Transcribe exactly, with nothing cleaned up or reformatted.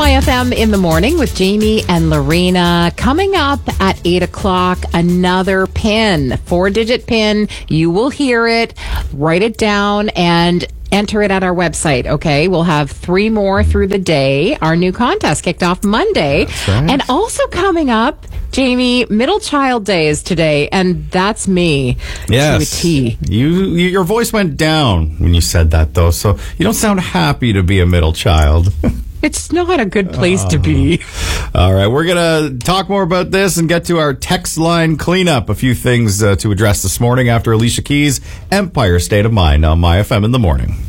My F M in the morning with Jamie and Lorena. Coming up at eight o'clock, another pin, four-digit pin. You will hear it. Write it down and enter it at our website, okay? We'll have three more through the day. Our new contest kicked off Monday. That's right. And also coming up, Jamie, Middle Child Day is today, and that's me. Yes. To a T. You, you, your voice went down when you said that, though, so you don't sound happy to be a middle child. It's not a good place to be. All right, we're going to talk more about this and get to our text line cleanup. A few things uh, to address this morning after Alicia Keys' Empire State of Mind on My F M in the morning.